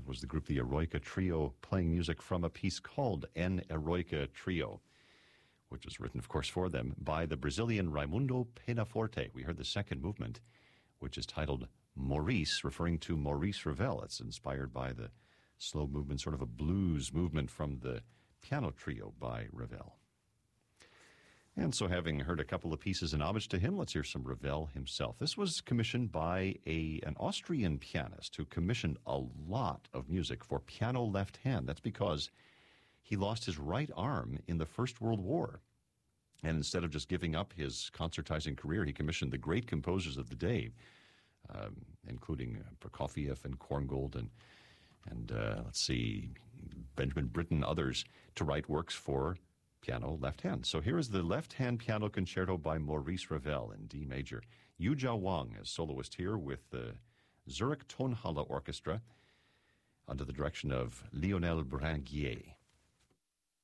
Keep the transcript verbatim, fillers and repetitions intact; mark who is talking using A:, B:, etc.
A: That was the group the Eroica Trio, playing music from a piece called En Eroica Trio, which was written, of course, for them by the Brazilian Raimundo Penaforte. We heard the second movement, which is titled Maurice, referring to Maurice Ravel. It's inspired by the slow movement, sort of a blues movement from the piano trio by Ravel. And so, having heard a couple of pieces in homage to him, let's hear some Ravel himself. This was commissioned by a an Austrian pianist who commissioned a lot of music for piano left hand. That's because he lost his right arm in the First World War. And instead of just giving up his concertizing career, he commissioned the great composers of the day, um, including uh, Prokofiev and Korngold and, and uh, let's see, Benjamin Britten, others, to write works for piano left hand. So here is the left hand piano concerto by Maurice Ravel in D major. Yu Jia Wang as soloist here with the Zurich Tonhalle Orchestra under the direction of Lionel Bringuier.